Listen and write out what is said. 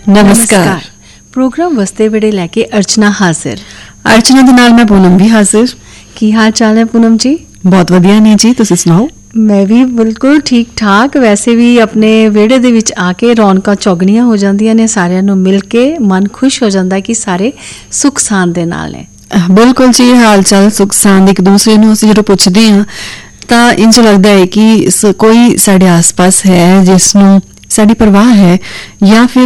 ਨਮਸਕਾਰ। ਪ੍ਰੋਗਰਾਮ ਵਸਤੇ ਵੇੜੇ ਲੈ ਕੇ ਅਰਚਨਾ ਹਾਜ਼ਰ। ਅਰਚਨਾ ਦੇ ਨਾਲ ਮੈਂ ਪੂਨਮ ਵੀ ਹਾਜ਼ਰ। ਕੀ ਹਾਲ ਚਾਲ ਹੈ ਪੂਨਮ ਜੀ? ਬਹੁਤ ਵਧੀਆ ਨੇ ਜੀ, ਤੁਸੀਂ ਸੁਣਾਓ? ਮੈਂ ਵੀ ਬਿਲਕੁਲ ਠੀਕ ਠਾਕ। ਵੈਸੇ ਵੀ ਆਪਣੇ ਵਿਹੜੇ ਦੇ ਵਿੱਚ ਆ ਕੇ ਰੌਣਕਾਂ ਚੌਗਣੀਆਂ ਹੋ ਜਾਂਦੀਆਂ ਨੇ, ਸਾਰਿਆਂ ਨੂੰ ਮਿਲ ਕੇ ਮਨ ਖੁਸ਼ ਹੋ ਜਾਂਦਾ ਕਿ ਸਾਰੇ ਸੁੱਖ ਸਾਂਦ ਦੇ ਨਾਲ ਨੇ। ਬਿਲਕੁਲ ਜੀ, ਹਾਲ ਚਾਲ ਸੁੱਖ ਸਾਂਦ ਇੱਕ ਦੂਸਰੇ ਨੂੰ ਅਸੀਂ ਜਦੋਂ ਪੁੱਛਦੇ ਹਾਂ ਤਾਂ ਇੰਝ ਲੱਗਦਾ ਹੈ ਕਿ ਕੋਈ ਸਾਡੇ ਆਸ-ਪਾਸ ਹੈ ਜਿਸ ਨੂੰ ਸਾਡੀ ਪਰਵਾਹ ਹੈ, ਜਾਂ ਫਿਰ